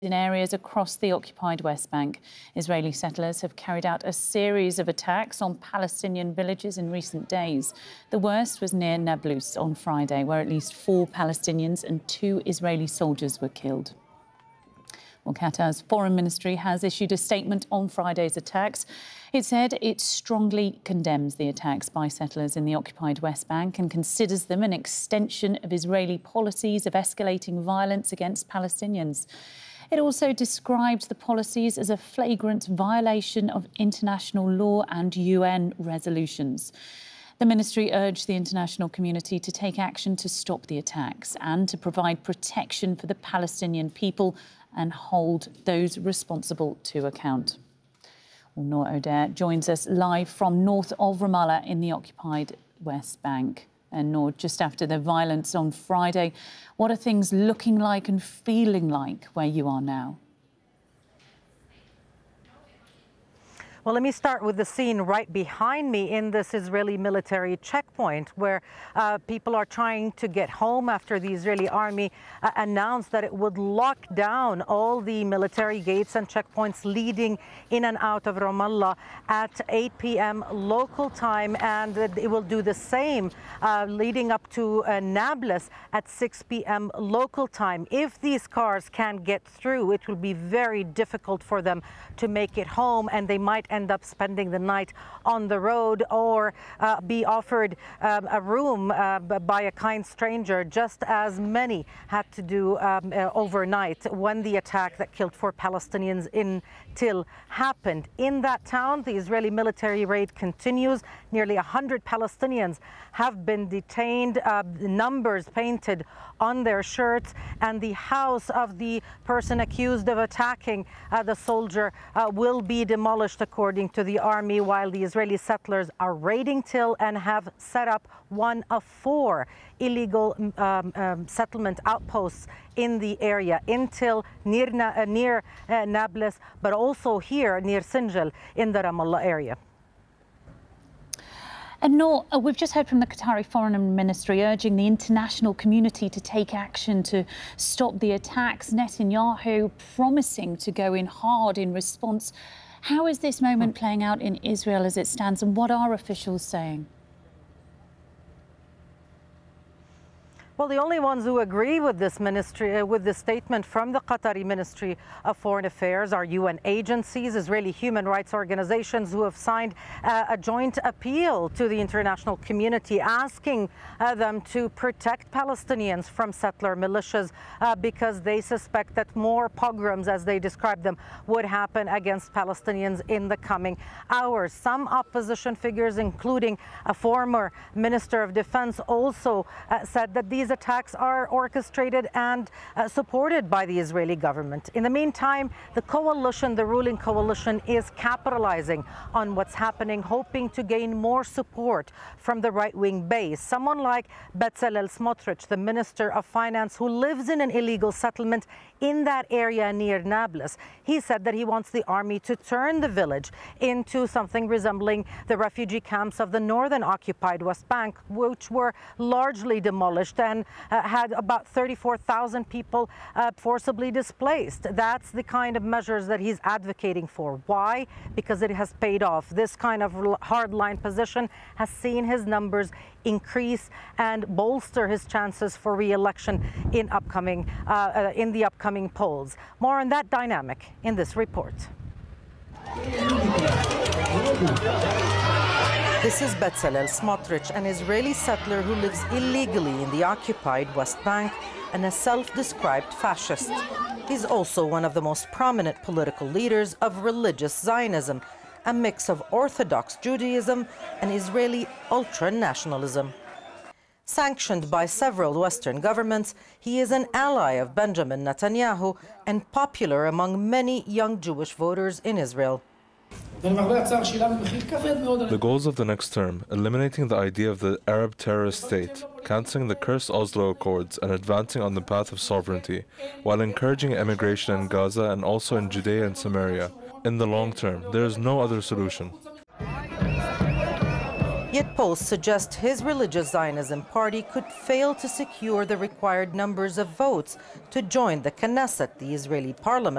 In areas across the occupied West Bank, Israeli settlers have carried out a series of attacks on Palestinian villages in recent days. The worst was near Nablus on Friday, where at least 4 Palestinians and 2 Israeli soldiers were killed. Well, Qatar's foreign ministry has issued a statement on Friday's attacks. It said it strongly condemns the attacks by settlers in the occupied West Bank and considers them an extension of Israeli policies of escalating violence against Palestinians. It also described the policies as a flagrant violation of international law and UN resolutions. The ministry urged the international community to take action to stop the attacks and to provide protection for the Palestinian people and hold those responsible to account. Well, Noor O'Dare joins us live from north of Ramallah in the occupied West Bank. And Noor, just after the violence on Friday, what are things looking like and feeling like where you are now? Well, let me start with the scene right behind me in this Israeli military checkpoint where people are trying to get home after the Israeli army announced that it would lock down all the military gates and checkpoints leading in and out of Ramallah at 8 p.m. local time, and it will do the same leading up to Nablus at 6 p.m. local time. If these cars can't get through, it will be very difficult for them to make it home, and they might end up spending the night on the road or be offered a room by a kind stranger, just as many had to do overnight when the attack that killed 4 Palestinians in Til happened. In that town, the Israeli military raid continues. Nearly 100 Palestinians have been detained, numbers painted on their shirts, and the house of the person accused of attacking the soldier will be demolished, according to the army, while the Israeli settlers are raiding Til and have set up one of 4 illegal settlement outposts in the area, in Til, near Nablus, but also here near Sinjal in the Ramallah area. And Noor, we've just heard from the Qatari Foreign Ministry urging the international community to take action to stop the attacks. Netanyahu promising to go in hard in response. How is this moment playing out in Israel as it stands, and what are officials saying? Well, the only ones who agree with this ministry, with this statement from the Qatari Ministry of Foreign Affairs, are UN agencies, Israeli human rights organizations who have signed a joint appeal to the international community asking them to protect Palestinians from settler militias because they suspect that more pogroms, as they describe them, would happen against Palestinians in the coming hours. Some opposition figures, including a former Minister of Defense, also said that these attacks are orchestrated and supported by the Israeli government. In the meantime, the coalition, the ruling coalition, is capitalizing on what's happening, hoping to gain more support from the right-wing base. Someone like Bezalel Smotrich, the Minister of Finance, who lives in an illegal settlement in that area near Nablus, he said that he wants the army to turn the village into something resembling the refugee camps of the northern occupied West Bank, which were largely demolished and had about 34,000 people forcibly displaced. That's the kind of measures that he's advocating for. Why? Because it has paid off. This kind of hardline position has seen his numbers increase and bolster his chances for re-election in the upcoming polls. More on that dynamic in this report. This is Bezalel Smotrich, an Israeli settler who lives illegally in the occupied West Bank and a self-described fascist. He's also one of the most prominent political leaders of religious Zionism, a mix of Orthodox Judaism and Israeli ultra-nationalism. Sanctioned by several Western governments, he is an ally of Benjamin Netanyahu and popular among many young Jewish voters in Israel. The goals of the next term: eliminating the idea of the Arab terrorist state, cancelling the cursed Oslo Accords, and advancing on the path of sovereignty, while encouraging immigration in Gaza and also in Judea and Samaria. In the long term, there is no other solution. Yet polls suggest his religious Zionism party could fail to secure the required numbers of votes to join the Knesset, the Israeli parliament.